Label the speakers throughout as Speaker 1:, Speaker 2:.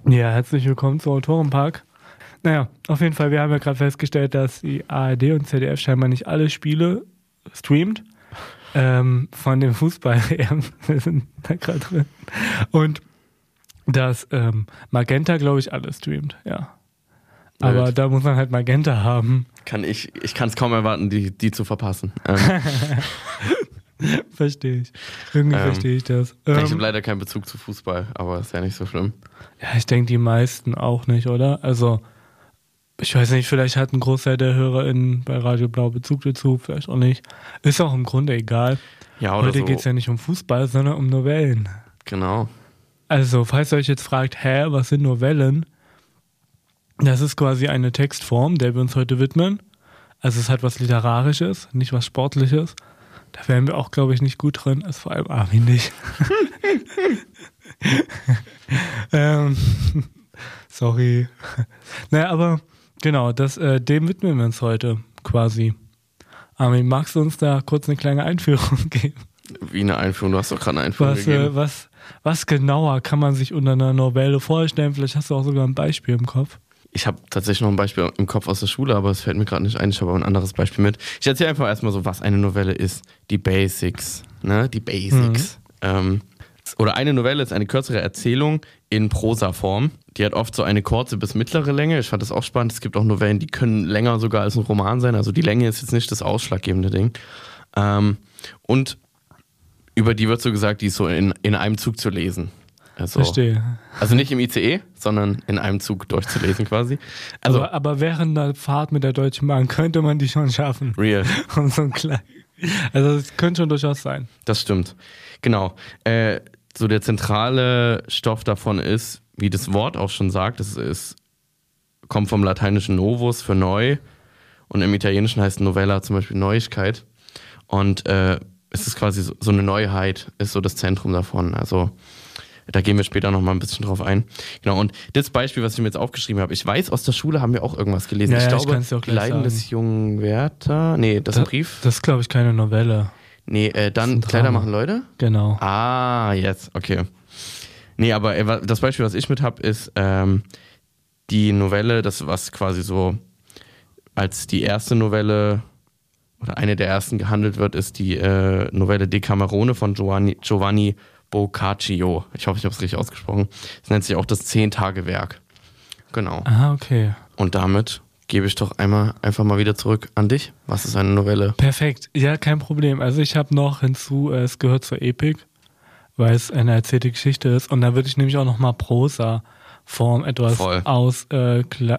Speaker 1: Ja, herzlich willkommen zu Autorenpark. Naja, auf jeden Fall, wir haben ja gerade festgestellt, dass die ARD und ZDF scheinbar nicht alle Spiele streamt. Von dem Fußball-EM, wir sind da gerade drin. Und dass Magenta, glaube ich, alles streamt, ja. Aber da muss man halt Magenta haben.
Speaker 2: Ich kann es kaum erwarten, die zu verpassen.
Speaker 1: Verstehe ich. Irgendwie verstehe ich das.
Speaker 2: Ich habe leider keinen Bezug zu Fußball, aber ist ja nicht so schlimm.
Speaker 1: Ja, ich denke, die meisten auch nicht, oder? Also, ich weiß nicht, vielleicht hat ein Großteil der HörerInnen bei Radio Blau Bezug dazu, vielleicht auch nicht. Ist auch im Grunde egal.
Speaker 2: Ja, oder
Speaker 1: Heute
Speaker 2: so.
Speaker 1: geht es ja nicht um Fußball, sondern um Novellen.
Speaker 2: Genau.
Speaker 1: Also, falls ihr euch jetzt fragt, was sind Novellen? Das ist quasi eine Textform, der wir uns heute widmen. Also, es hat was Literarisches, nicht was Sportliches. Da wären wir auch, glaube ich, nicht gut drin, also vor allem Armin nicht. Sorry. Naja, aber genau, dem widmen wir uns heute quasi. Armin, magst du uns da kurz eine kleine Einführung geben?
Speaker 2: Wie eine Einführung? Du hast doch gerade eine Einführung gegeben.
Speaker 1: Was genauer kann man sich unter einer Novelle vorstellen? Vielleicht hast du auch sogar ein Beispiel im Kopf.
Speaker 2: Ich habe tatsächlich noch ein Beispiel im Kopf aus der Schule, aber es fällt mir gerade nicht ein. Ich habe aber ein anderes Beispiel mit. Ich erzähle einfach erstmal so, was eine Novelle ist. Die Basics. Ne? Die Basics. Oder eine Novelle ist eine kürzere Erzählung in Prosaform. Die hat oft so eine kurze bis mittlere Länge. Ich fand das auch spannend. Es gibt auch Novellen, die können länger sogar als ein Roman sein. Also die Länge ist jetzt nicht das ausschlaggebende Ding. Und über die wird so gesagt, die ist so in einem Zug zu lesen. Also,
Speaker 1: verstehe.
Speaker 2: Also nicht im ICE, sondern in einem Zug durchzulesen quasi. Also,
Speaker 1: aber während der Fahrt mit der Deutschen Bahn könnte man die schon schaffen.
Speaker 2: Real.
Speaker 1: Und so klein. Also das könnte schon durchaus sein.
Speaker 2: Das stimmt. Genau. So der zentrale Stoff davon ist, wie das Wort auch schon sagt, kommt vom lateinischen novus für neu und im Italienischen heißt Novella zum Beispiel Neuigkeit. Und es ist quasi so eine Neuheit, ist so das Zentrum davon. Also da gehen wir später nochmal ein bisschen drauf ein. Genau, und das Beispiel, was ich mir jetzt aufgeschrieben habe, ich weiß, aus der Schule haben wir auch irgendwas gelesen.
Speaker 1: Ja,
Speaker 2: ich glaube,
Speaker 1: die
Speaker 2: Leiden des jungen Werther. Nee, das ist ein Brief.
Speaker 1: Das ist, glaube ich, keine Novelle.
Speaker 2: Nee, dann Kleider machen Leute?
Speaker 1: Genau.
Speaker 2: Ah, jetzt, okay. Nee, aber das Beispiel, was ich mit habe, ist die Novelle, das was quasi so als die erste Novelle oder eine der ersten gehandelt wird, ist die Novelle Decamerone von Giovanni Boccaccio. Ich hoffe, ich habe es richtig ausgesprochen. Es nennt sich auch das 10-Tage-Werk. Genau.
Speaker 1: Ah, okay.
Speaker 2: Und damit gebe ich doch einfach mal wieder zurück an dich. Was ist eine Novelle?
Speaker 1: Perfekt. Ja, kein Problem. Also ich habe noch hinzu, es gehört zur Epik, weil es eine erzählte Geschichte ist. Und da würde ich nämlich auch nochmal Prosa-Form etwas auserklären.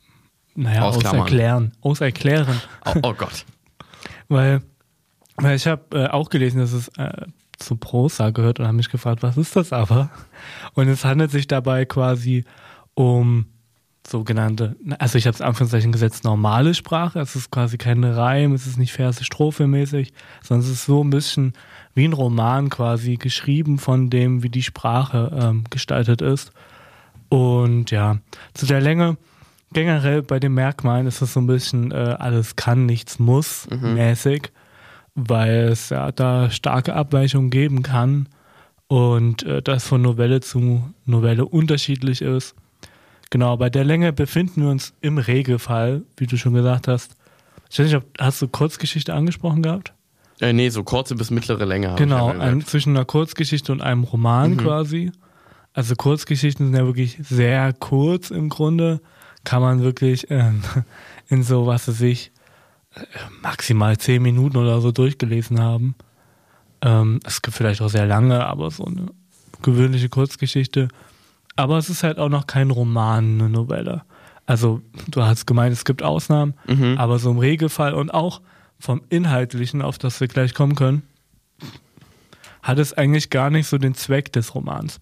Speaker 2: Oh Gott.
Speaker 1: Weil ich habe auch gelesen, dass es zu Prosa gehört und habe mich gefragt, was ist das aber? Und es handelt sich dabei quasi um sogenannte, also ich habe es in Anführungszeichen gesetzt, normale Sprache. Es ist quasi kein Reim, es ist nicht Verse-Strophe-mäßig, sondern es ist so ein bisschen wie ein Roman quasi geschrieben von dem, wie die Sprache gestaltet ist. Und ja, zu der Länge, generell bei den Merkmalen ist es so ein bisschen alles kann, nichts muss mäßig, weil es ja da starke Abweichungen geben kann und das von Novelle zu Novelle unterschiedlich ist. Genau, bei der Länge befinden wir uns im Regelfall, wie du schon gesagt hast. Ich weiß nicht, hast du Kurzgeschichte angesprochen gehabt?
Speaker 2: Nee, so kurze bis mittlere Länge.
Speaker 1: Genau, zwischen einer Kurzgeschichte und einem Roman quasi. Also Kurzgeschichten sind ja wirklich sehr kurz im Grunde. Kann man wirklich in so, was weiß ich, maximal 10 Minuten oder so durchgelesen haben. Es gibt vielleicht auch sehr lange, aber so eine gewöhnliche Kurzgeschichte. Aber es ist halt auch noch kein Roman, eine Novelle. Also du hast gemeint, es gibt Ausnahmen, aber so im Regelfall und auch vom Inhaltlichen, auf das wir gleich kommen können, hat es eigentlich gar nicht so den Zweck des Romans.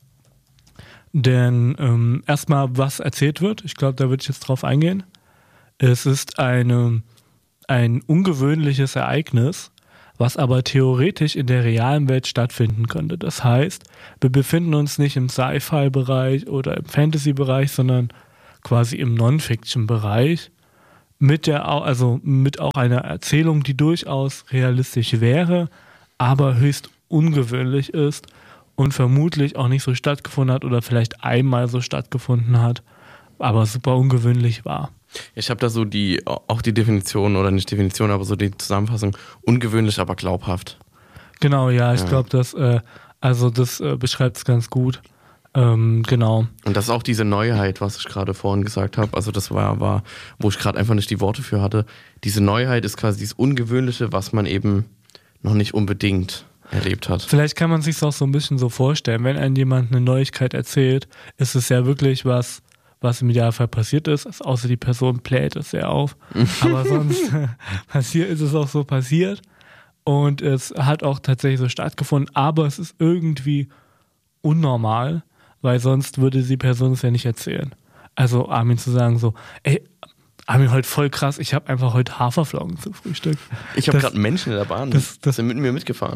Speaker 1: Denn erstmal, was erzählt wird, ich glaube, da würde ich jetzt drauf eingehen. Es ist ein ungewöhnliches Ereignis, was aber theoretisch in der realen Welt stattfinden könnte. Das heißt, wir befinden uns nicht im Sci-Fi-Bereich oder im Fantasy-Bereich, sondern quasi im Non-Fiction-Bereich mit auch einer Erzählung, die durchaus realistisch wäre, aber höchst ungewöhnlich ist und vermutlich auch nicht so stattgefunden hat oder vielleicht einmal so stattgefunden hat, aber super ungewöhnlich war.
Speaker 2: Ich habe da so die Definition, oder nicht Definition, aber so die Zusammenfassung, ungewöhnlich, aber glaubhaft.
Speaker 1: Genau, ja, ich glaube, das beschreibt es ganz gut. Genau.
Speaker 2: Und das ist auch diese Neuheit, was ich gerade vorhin gesagt habe. Also das war, wo ich gerade einfach nicht die Worte für hatte. Diese Neuheit ist quasi dieses Ungewöhnliche, was man eben noch nicht unbedingt erlebt hat.
Speaker 1: Vielleicht kann man sich auch so ein bisschen so vorstellen, wenn einem jemand eine Neuigkeit erzählt, ist es ja wirklich was im Idealfall passiert ist, außer die Person bläht es sehr auf. Aber sonst ist es auch so passiert und es hat auch tatsächlich so stattgefunden, aber es ist irgendwie unnormal, weil sonst würde die Person es ja nicht erzählen. Also Armin zu sagen so, ey, Armin, heute voll krass, ich habe einfach heute Haferflocken zum Frühstück.
Speaker 2: Ich habe gerade Menschen in der Bahn, das sind mit mir mitgefahren.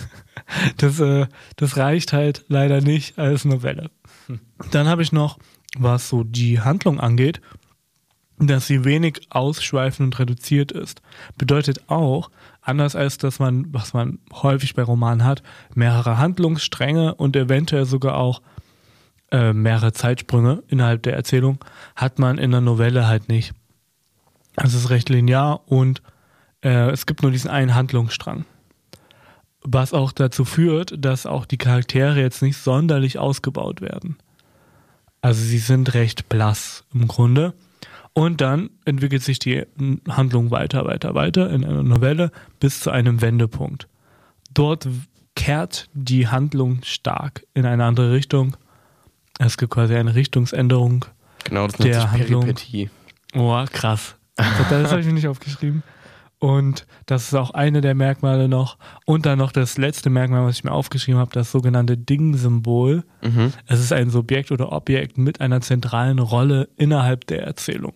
Speaker 1: Das reicht halt leider nicht als Novelle. Dann habe ich noch, was so die Handlung angeht, dass sie wenig ausschweifend und reduziert ist. Bedeutet auch, anders als was man häufig bei Romanen hat, mehrere Handlungsstränge und eventuell sogar auch mehrere Zeitsprünge innerhalb der Erzählung, hat man in der Novelle halt nicht. Also es ist recht linear und es gibt nur diesen einen Handlungsstrang. Was auch dazu führt, dass auch die Charaktere jetzt nicht sonderlich ausgebaut werden. Also sie sind recht blass im Grunde. Und dann entwickelt sich die Handlung weiter in einer Novelle bis zu einem Wendepunkt. Dort kehrt die Handlung stark in eine andere Richtung. Es gibt quasi eine Richtungsänderung.
Speaker 2: Genau, das nennt sich Peripetie.
Speaker 1: Oh, krass. Das habe ich mir nicht aufgeschrieben. Und das ist auch eine der Merkmale noch. Und dann noch das letzte Merkmal, was ich mir aufgeschrieben habe, das sogenannte Ding-Symbol. Mhm. Es ist ein Subjekt oder Objekt mit einer zentralen Rolle innerhalb der Erzählung.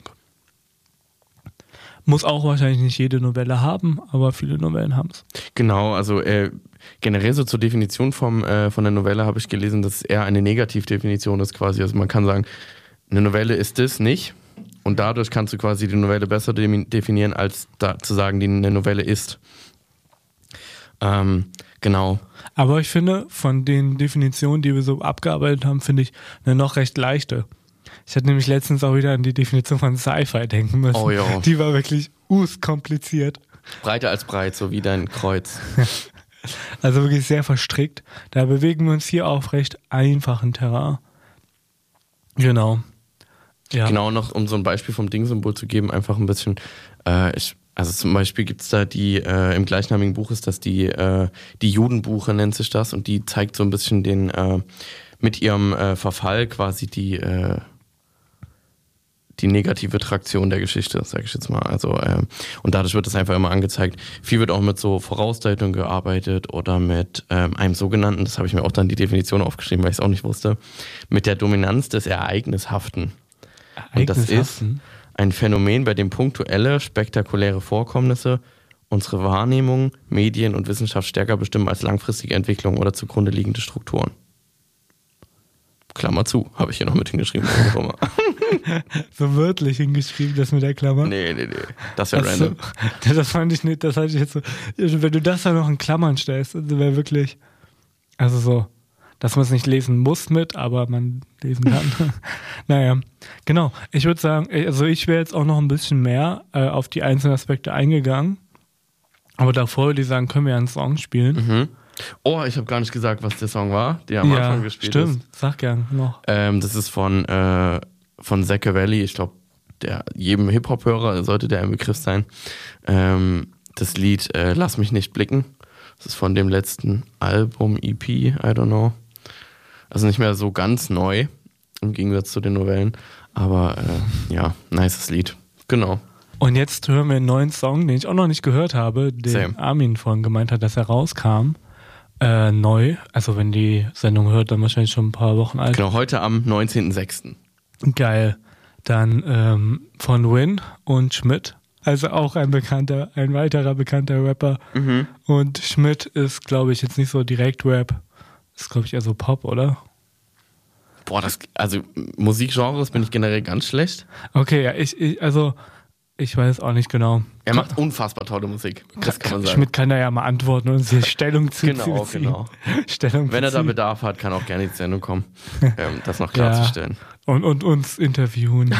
Speaker 1: Muss auch wahrscheinlich nicht jede Novelle haben, aber viele Novellen haben es.
Speaker 2: Genau, also generell so zur Definition von der Novelle habe ich gelesen, dass es eher eine Negativdefinition ist quasi. Also man kann sagen, eine Novelle ist das nicht. Und dadurch kannst du quasi die Novelle besser definieren, als zu sagen, die eine Novelle ist. Genau.
Speaker 1: Aber ich finde, von den Definitionen, die wir so abgearbeitet haben, finde ich eine noch recht leichte. Ich hatte nämlich letztens auch wieder an die Definition von Sci-Fi denken müssen.
Speaker 2: Oh ja.
Speaker 1: Die war wirklich kompliziert.
Speaker 2: Breiter als breit, so wie dein Kreuz.
Speaker 1: Also wirklich sehr verstrickt. Da bewegen wir uns hier auf recht einfachen Terrain. Genau. Ja.
Speaker 2: Genau, noch um so ein Beispiel vom Ding-Symbol zu geben, einfach ein bisschen, also zum Beispiel gibt es da im gleichnamigen Buch ist das die Judenbuche nennt sich das und die zeigt so ein bisschen mit ihrem Verfall quasi die negative Traktion der Geschichte, sage ich jetzt mal. Also, und dadurch wird das einfach immer angezeigt. Viel wird auch mit so Vorausdeutungen gearbeitet oder mit einem sogenannten, das habe ich mir auch dann die Definition aufgeschrieben, weil ich es auch nicht wusste, mit der Dominanz des Ereignishaften. Und das ist ein Phänomen, bei dem punktuelle, spektakuläre Vorkommnisse unsere Wahrnehmung, Medien und Wissenschaft stärker bestimmen als langfristige Entwicklung oder zugrunde liegende Strukturen. Klammer zu, habe ich hier noch mit hingeschrieben.
Speaker 1: So wörtlich hingeschrieben, das mit der Klammer?
Speaker 2: Nee. Das wäre random.
Speaker 1: Das fand ich nicht, das hatte ich jetzt so. Wenn du das dann noch in Klammern stellst, das wäre wirklich, also so, dass man es nicht lesen muss mit, aber man lesen kann. Naja, genau. Ich würde sagen, also ich wäre jetzt auch noch ein bisschen mehr auf die einzelnen Aspekte eingegangen. Aber davor würde ich sagen, können wir ja einen Song spielen.
Speaker 2: Mhm. Oh, ich habe gar nicht gesagt, was der Song war, der am Anfang gespielt ist.
Speaker 1: Stimmt, sag gern noch.
Speaker 2: Das ist von Zachavelli, ich glaube, jedem Hip-Hop-Hörer sollte der ein Begriff sein. Das Lied Lass mich nicht blicken. Das ist von dem letzten Album, EP, I don't know. Also nicht mehr so ganz neu, im Gegensatz zu den Novellen. Aber ja, nices Lied. Genau.
Speaker 1: Und jetzt hören wir einen neuen Song, den ich auch noch nicht gehört habe, den Armin vorhin gemeint hat, dass er rauskam. Neu, also wenn die Sendung hört, dann wahrscheinlich schon ein paar Wochen alt.
Speaker 2: Genau, heute am 19.06.
Speaker 1: Geil. Dann von Win und Schmidt, also auch ein weiterer bekannter Rapper. Mhm. Und Schmidt ist, glaube ich, jetzt nicht so direkt Rap, ist, glaube ich, eher so Pop, oder?
Speaker 2: Boah, also Musikgenres bin ich generell ganz schlecht.
Speaker 1: Okay, ja, also Ich weiß auch nicht genau.
Speaker 2: Er macht unfassbar tolle Musik. Das kann man sagen.
Speaker 1: Schmidt kann da ja mal antworten und sich Stellung zu
Speaker 2: Genau.
Speaker 1: Stellung
Speaker 2: Wenn er da
Speaker 1: beziehen.
Speaker 2: Bedarf hat, kann auch gerne in die Sendung kommen, das noch klarzustellen.
Speaker 1: Und uns interviewen.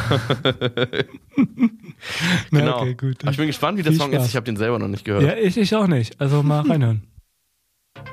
Speaker 2: Genau.
Speaker 1: Okay, gut.
Speaker 2: Aber ich bin gespannt, wie der
Speaker 1: Viel
Speaker 2: Song
Speaker 1: Spaß.
Speaker 2: ist. Ich habe den selber noch nicht gehört.
Speaker 1: Ja, ich auch nicht. Also mal reinhören.